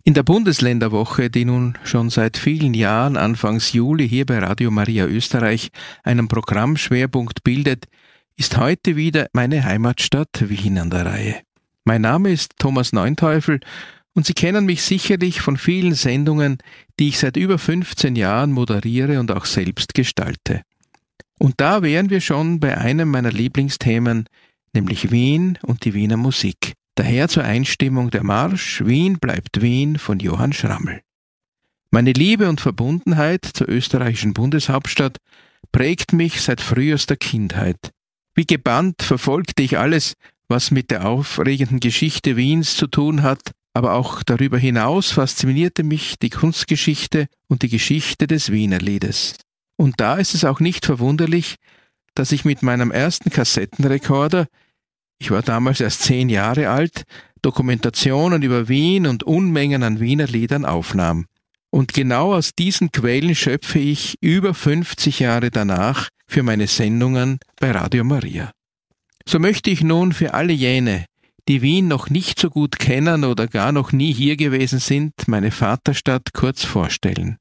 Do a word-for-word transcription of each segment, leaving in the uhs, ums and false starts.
In der Bundesländerwoche, die nun schon seit vielen Jahren Anfangs Juli hier bei Radio Maria Österreich einen Programmschwerpunkt bildet, ist heute wieder meine Heimatstadt Wien an der Reihe. Mein Name ist Thomas Neunteufel und Sie kennen mich sicherlich von vielen Sendungen, die ich seit über fünfzehn Jahren moderiere und auch selbst gestalte. Und da wären wir schon bei einem meiner Lieblingsthemen, nämlich Wien und die Wiener Musik. Daher zur Einstimmung der Marsch Wien bleibt Wien von Johann Schrammel. Meine Liebe und Verbundenheit zur österreichischen Bundeshauptstadt prägt mich seit frühester Kindheit. Wie gebannt verfolgte ich alles, was mit der aufregenden Geschichte Wiens zu tun hat, aber auch darüber hinaus faszinierte mich die Kunstgeschichte und die Geschichte des Wienerliedes. Und da ist es auch nicht verwunderlich, dass ich mit meinem ersten Kassettenrekorder, ich war damals erst zehn Jahre alt, Dokumentationen über Wien und Unmengen an Wiener Liedern aufnahm. Und genau aus diesen Quellen schöpfe ich über fünfzig Jahre danach für meine Sendungen bei Radio Maria. So möchte ich nun für alle jene, die Wien noch nicht so gut kennen oder gar noch nie hier gewesen sind, meine Vaterstadt kurz vorstellen.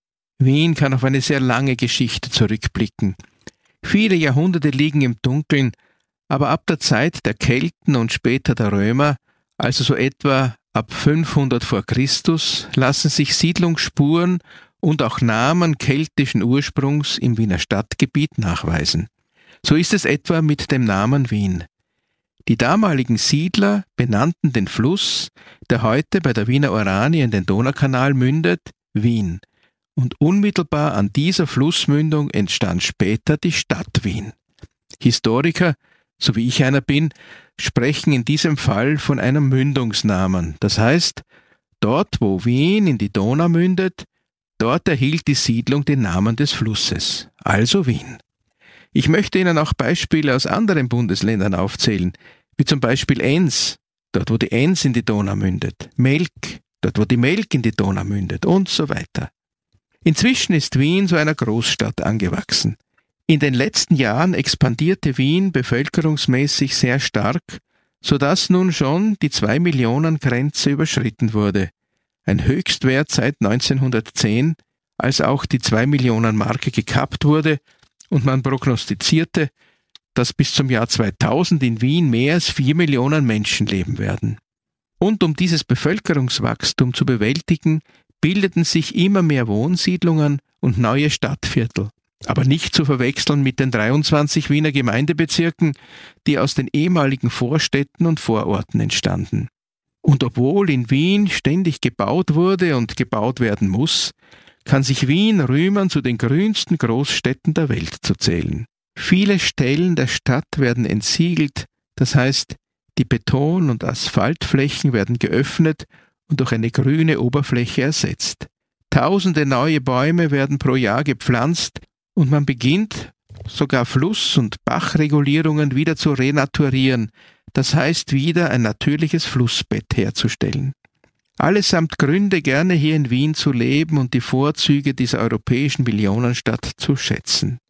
Wien kann auf eine sehr lange Geschichte zurückblicken. Viele Jahrhunderte liegen im Dunkeln, aber ab der Zeit der Kelten und später der Römer, also so etwa ab fünfhundert vor Christus, lassen sich Siedlungsspuren und auch Namen keltischen Ursprungs im Wiener Stadtgebiet nachweisen. So ist es etwa mit dem Namen Wien. Die damaligen Siedler benannten den Fluss, der heute bei der Wiener Oranie in den Donaukanal mündet, Wien. Und unmittelbar an dieser Flussmündung entstand später die Stadt Wien. Historiker, so wie ich einer bin, sprechen in diesem Fall von einem Mündungsnamen. Das heißt, dort, wo Wien in die Donau mündet, dort erhielt die Siedlung den Namen des Flusses, also Wien. Ich möchte Ihnen auch Beispiele aus anderen Bundesländern aufzählen, wie zum Beispiel Enns, dort wo die Enns in die Donau mündet, Melk, dort wo die Melk in die Donau mündet und so weiter. Inzwischen ist Wien zu einer Großstadt angewachsen. In den letzten Jahren expandierte Wien bevölkerungsmäßig sehr stark, sodass nun schon die zwei Millionen Grenze überschritten wurde. Ein Höchstwert seit neunzehnhundertzehn, als auch die zwei Millionen Marke gekappt wurde und man prognostizierte, dass bis zum Jahr zweitausend in Wien mehr als vier Millionen Menschen leben werden. Und um dieses Bevölkerungswachstum zu bewältigen, bildeten sich immer mehr Wohnsiedlungen und neue Stadtviertel. Aber nicht zu verwechseln mit den dreiundzwanzig Wiener Gemeindebezirken, die aus den ehemaligen Vorstädten und Vororten entstanden. Und obwohl in Wien ständig gebaut wurde und gebaut werden muss, kann sich Wien rühmen, zu den grünsten Großstädten der Welt zu zählen. Viele Stellen der Stadt werden entsiegelt, das heißt, die Beton- und Asphaltflächen werden geöffnet und durch eine grüne Oberfläche ersetzt. Tausende neue Bäume werden pro Jahr gepflanzt und man beginnt, sogar Fluss- und Bachregulierungen wieder zu renaturieren, das heißt wieder ein natürliches Flussbett herzustellen. Allesamt Gründe, gerne hier in Wien zu leben und die Vorzüge dieser europäischen Millionenstadt zu schätzen.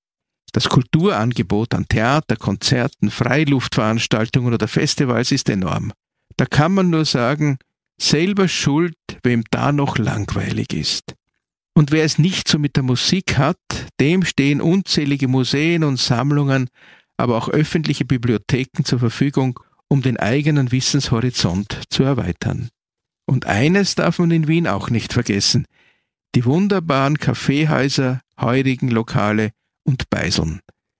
Das Kulturangebot an Theater, Konzerten, Freiluftveranstaltungen oder Festivals ist enorm. Da kann man nur sagen, selber schuld, wem da noch langweilig ist. Und wer es nicht so mit der Musik hat, dem stehen unzählige Museen und Sammlungen, aber auch öffentliche Bibliotheken zur Verfügung, um den eigenen Wissenshorizont zu erweitern. Und eines darf man in Wien auch nicht vergessen: die wunderbaren Kaffeehäuser, Heurigenlokale und Beiseln.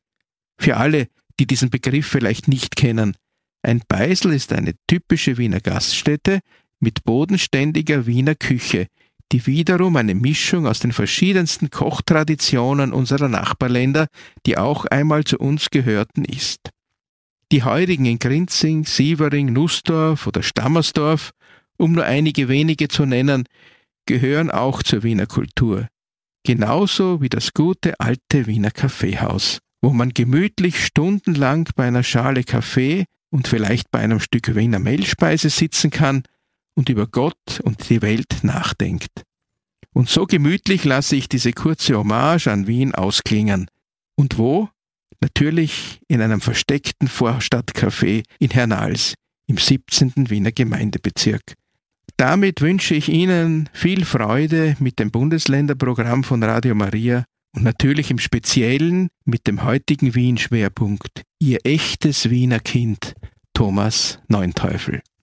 Für alle, die diesen Begriff vielleicht nicht kennen, ein Beisel ist eine typische Wiener Gaststätte mit bodenständiger Wiener Küche, die wiederum eine Mischung aus den verschiedensten Kochtraditionen unserer Nachbarländer, die auch einmal zu uns gehörten, ist. Die Heurigen in Grinzing, Sievering, Nussdorf oder Stammersdorf, um nur einige wenige zu nennen, gehören auch zur Wiener Kultur. Genauso wie das gute alte Wiener Kaffeehaus, wo man gemütlich stundenlang bei einer Schale Kaffee und vielleicht bei einem Stück Wiener Mehlspeise sitzen kann und über Gott und die Welt nachdenkt. Und so gemütlich lasse ich diese kurze Hommage an Wien ausklingen. Und wo? Natürlich in einem versteckten Vorstadtcafé in Hernals, im siebzehnten Wiener Gemeindebezirk. Damit wünsche ich Ihnen viel Freude mit dem Bundesländerprogramm von Radio Maria und natürlich im Speziellen mit dem heutigen Wien-Schwerpunkt. Ihr echtes Wiener Kind, Thomas Neunteufel.